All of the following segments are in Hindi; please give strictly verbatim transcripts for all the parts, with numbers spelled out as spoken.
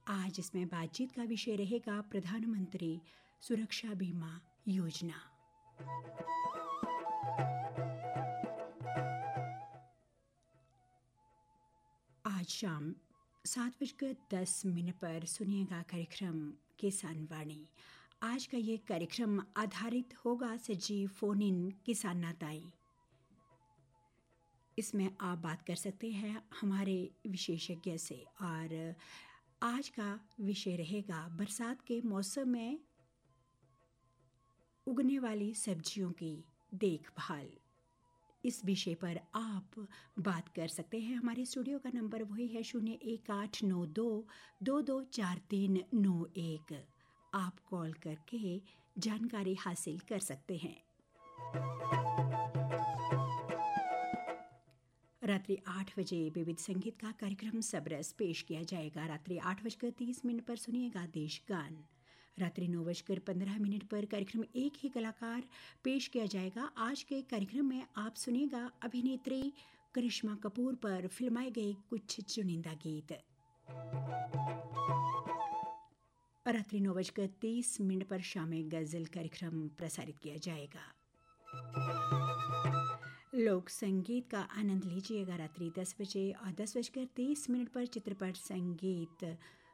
आज इसमें बातचीत का विषय रहेगा प्रधानमंत्री सुरक्षा बीमा योजना। आज शाम सात बजकर दस मिनट पर सुनिएगा कार्यक्रम किसान वाणी। आज का ये कार्यक्रम आधारित होगा सजीव फोन इन किसान नाताई। इसमें आप बात कर सकते हैं हमारे विशेषज्ञ से और आज का विषय रहेगा बरसात के मौसम में उगने वाली सब्जियों की देखभाल। इस विषय पर आप बात कर सकते हैं। हमारे स्टूडियो का नंबर वही है शून्य एक आठ नौ दो दो दो चार तीन नौ एक। आप कॉल करके जानकारी हासिल कर सकते हैं। रात्रि आठ बजे विविध संगीत का कार्यक्रम सबरस पेश किया जाएगा। रात्रि आठ बजकर तीस मिनट पर सुनिएगा देश गान। रात्रि नौ बजकर पंद्रह मिनट पर कार्यक्रम एक ही कलाकार पेश किया जाएगा। आज के कार्यक्रम में आप सुनिएगा अभिनेत्री करिश्मा कपूर पर फिल्माए गए कुछ चुनिंदा गीत। रात्रि नौ बजकर तीस मिनट पर शाम गजल कार्यक्रम प्रसारित किया जाएगा। लोक संगीत का आनंद लीजिएगा। रात्रि दस बजे और दस बजकर तीस मिनट पर चित्रपट संगीत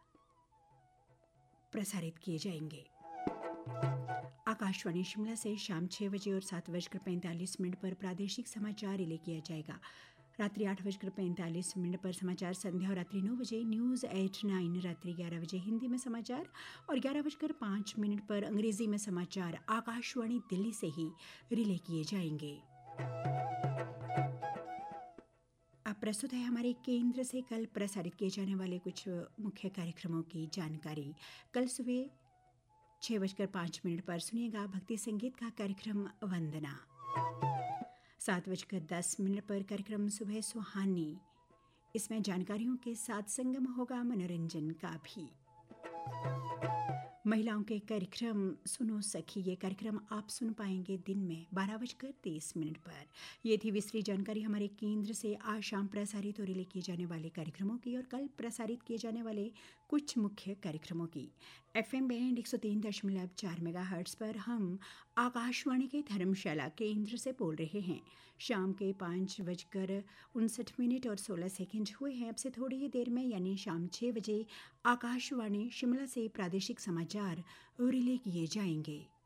प्रसारित किए जाएंगे। आकाशवाणी शिमला से शाम छः बजे और सात बजकर पैंतालीस मिनट पर प्रादेशिक समाचार रिले किया जाएगा। रात्रि आठ बजकर पैंतालीस मिनट पर समाचार संध्या और रात्रि नौ बजे न्यूज़ एट नाइन। रात्रि ग्यारह बजे हिंदी में समाचार और ग्यारह बजकर पाँच मिनट पर अंग्रेजी में समाचार आकाशवाणी दिल्ली से ही रिले किए जाएंगे। अब प्रस्तुत है हमारे केंद्र से कल प्रसारित किए जाने वाले कुछ मुख्य कार्यक्रमों की जानकारी। कल सुबह छः बजकर पाँच मिनट पर सुनिएगा भक्ति संगीत का कार्यक्रम वंदना। सात बजकर दस मिनट पर कार्यक्रम सुबह सुहानी। इसमें जानकारियों के साथ संगम होगा मनोरंजन का भी। महिलाओं के कार्यक्रम सुनो सखी, ये कार्यक्रम आप सुन पाएंगे दिन में बारह बजकर तीस मिनट पर। ये थी विस्तृत जानकारी हमारे केंद्र से आज शाम प्रसारित और रिले किए जाने वाले कार्यक्रमों की और कल प्रसारित किए जाने वाले कुछ मुख्य कार्यक्रमों की। एफएम बैंड एक सौ तीन दशमलव चार मेगाहर्ट्ज पर हम आकाशवाणी के धर्मशाला केंद्र से बोल रहे हैं। शाम के पाँच बजकर उनसठ मिनट और सोलह सेकेंड हुए हैं। अब से थोड़ी ही देर में यानी शाम छः बजे आकाशवाणी शिमला से प्रादेशिक समाचार रिले किए जाएंगे।